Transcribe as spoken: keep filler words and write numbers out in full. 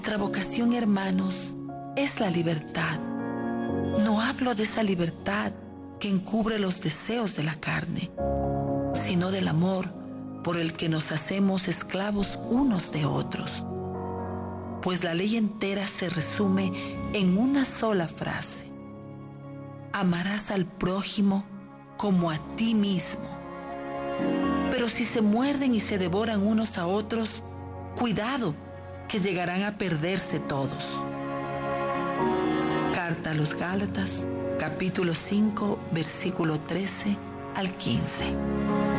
Nuestra vocación, hermanos, es la libertad. No hablo de esa libertad que encubre los deseos de la carne, sino del amor por el que nos hacemos esclavos unos de otros. Pues la ley entera se resume en una sola frase: amarás al prójimo como a ti mismo. Pero si se muerden y se devoran unos a otros, cuidado, que llegarán a perderse todos. Carta a los Gálatas, capítulo cinco, versículo trece al quince.